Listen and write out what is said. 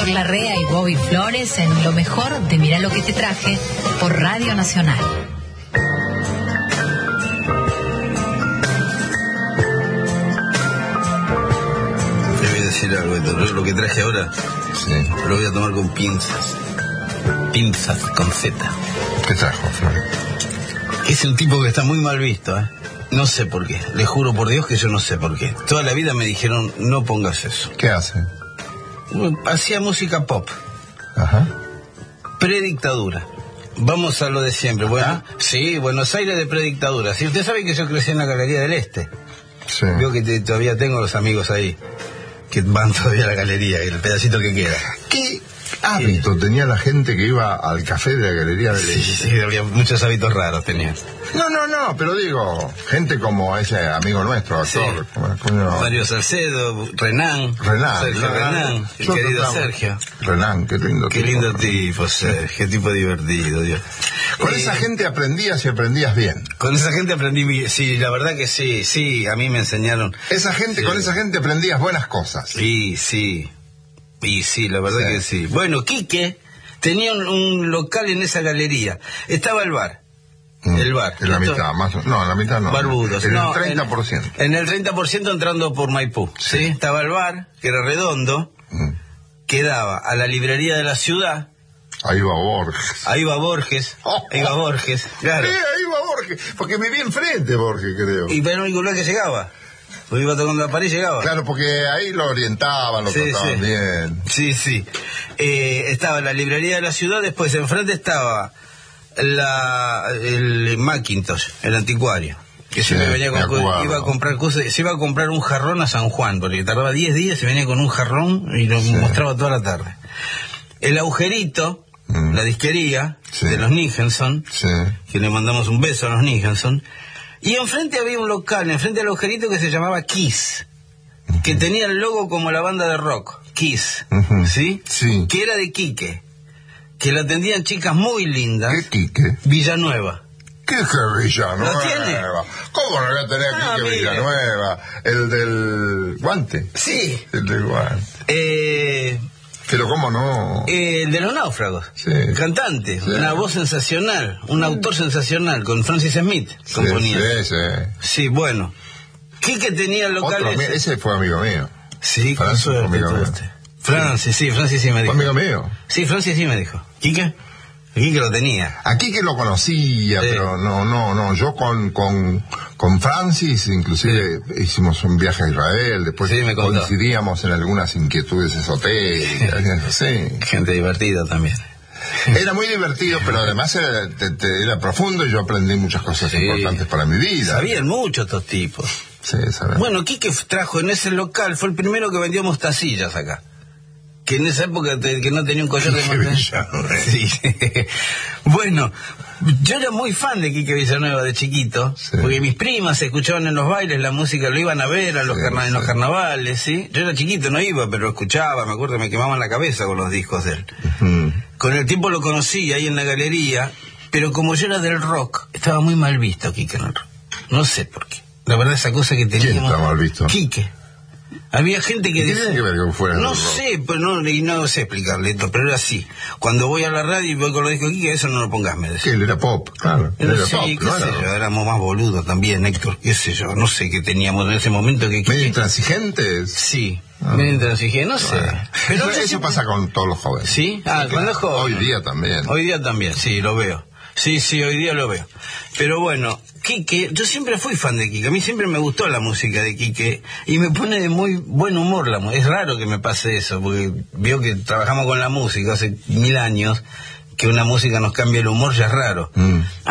Héctor Larrea y Bobby Flores en lo mejor de Mirá lo que te traje por Radio Nacional. Te voy a decir algo, Héctor. Lo que traje ahora, Sí. lo voy a tomar con pinzas. Pinzas con Z. ¿Qué trajo, Flor? Es un tipo que está muy mal visto, ¿eh? No sé por qué. Le juro por Dios que yo no sé por qué. Toda la vida me dijeron, no pongas eso. ¿Qué hace? Hacía música pop. Ajá. Predictadura. Vamos a lo de siempre. Bueno, sí, Buenos Aires de predictadura. Si usted sabe que yo crecí en la Galería del Este. Sí. Veo que todavía tengo los amigos ahí que van todavía a la galería, el pedacito que queda. ¿Qué hábito tenía la gente que iba al café de la Galería del Este? Sí, había muchos hábitos raros tenían. No, pero digo, gente como ese amigo nuestro, actor, Sí. como Mario Salcedo, Renán, Sergio Renán, el Yo querido tocaba. Sergio. Renán, qué lindo Qué tipo. lindo tipo, Sergio, qué tipo divertido, Dios. Con esa gente aprendías y aprendías bien. Con esa gente aprendí, sí, la verdad que sí, a mí me enseñaron. Esa gente, Sí. con esa gente aprendías buenas cosas. Sí, la verdad Sí. que sí. Bueno, Quique tenía un local en esa galería. Estaba el bar. El bar. En la Esto- mitad, más o no, en la mitad no. Barbudos. En No, el 30%. En el 30% entrando por Maipú. Sí. Estaba el bar, que era redondo, que daba a la librería de la ciudad. Ahí va Borges. Ahí va Borges. Ahí va Borges, claro. Ahí va Borges, porque me vi enfrente Borges, creo. Y era el único lugar que llegaba. Pues iba tocando la pared y llegaba. Claro, porque ahí lo orientaban, lo Sí, trataban sí. bien. Sí. Estaba la librería de la ciudad, después enfrente estaba el Macintosh, el anticuario. Que Sí, siempre venía me acuerdo. iba a comprar cosas, se iba a comprar un jarrón a San Juan, porque tardaba 10 días y venía con un jarrón y lo mostraba toda la tarde. El agujerito, la disquería de los Nicholson, Sí. que le mandamos un beso a los Nicholson, y enfrente había un local, enfrente del agujerito, que se llamaba Kiss, que tenía el logo como la banda de rock, Kiss, ¿sí? Sí. Que era de Quique, que la atendían chicas muy lindas. ¿Qué Quique? Villanueva. ¿Qué Villanueva? ¿Lo tiene? ¿Cómo no voy a tener Quique mire. Villanueva? El del guante. Sí. El del guante. Pero ¿cómo no? El de los náufragos. Sí. Cantante, Sí. una voz sensacional, un autor sensacional, con Francis Smith componía. Sí. Sí, bueno. Quique tenía el local Otro, ese. ese fue amigo mío. Sí, con Francis fue suerte amigo tuvo mío. usted. Francis sí me ¿Fue dijo. amigo mío? Sí, Francis sí me dijo. ¿Quique? Quique lo tenía. Aquí que lo conocía, Sí. pero no. Yo con Francis, inclusive, hicimos un viaje a Israel, después Sí, me contó. coincidíamos en algunas inquietudes esotéricas, sí. Gente divertida también. Era muy divertido, pero además era profundo y yo aprendí muchas cosas Sí. importantes para mi vida. Sabían mucho estos tipos. Sí, sabes. Bueno, Quique trajo en ese local, fue el primero que vendió mostacillas acá. Que en esa época que no tenía un collar de Quique mostacillas. Villanueva. Sí. Bueno, yo era muy fan de Quique Villanueva de chiquito, Sí. porque mis primas escuchaban en los bailes la música, lo iban a ver a los Sí, en los sí. carnavales, ¿sí? Yo era chiquito, no iba, pero lo escuchaba, me acuerdo, me quemaban la cabeza con los discos de él. Con el tiempo lo conocí ahí en la galería, pero como yo era del rock, estaba muy mal visto Quique en el rock. No sé por qué. La verdad, esa cosa que teníamos... está mal visto? Quique. Había gente que ¿Qué decía... tiene que ver con fuera No del rock? sé, pero no sé explicarle esto, pero era así. Cuando voy a la radio y voy con los discos de Quique, eso no lo pongas, me Que decía. él era pop, claro. Él era Sí, pop, qué no sé era yo, éramos más boludos también, Héctor, qué sé yo, no sé qué teníamos en ese momento que... medio intransigentes. Sí, medio intransigente, no sé. Pero yo Eso siempre- pasa con todos los jóvenes. ¿Sí? claro. Cuando es joven. Hoy día también. Hoy día también, sí, lo veo. Sí, hoy día lo veo. Pero bueno, Quique, yo siempre fui fan de Quique. A mí siempre me gustó la música de Quique y me pone de muy buen humor la música. Es raro que me pase eso, porque veo que trabajamos con la música hace 1000 años, que una música nos cambie el humor ya es raro.